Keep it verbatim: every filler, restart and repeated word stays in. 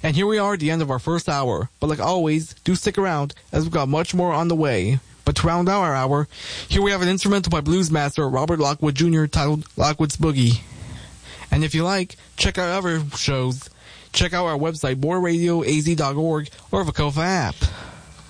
And here we are at the end of our first hour. But like always, do stick around, as we've got much more on the way. But to round out our hour, here we have an instrumental by blues master Robert Lockwood Junior titled Lockwood's Boogie. And if you like, check out other shows. Check out our website, border radio a z dot org, or Vacofa app.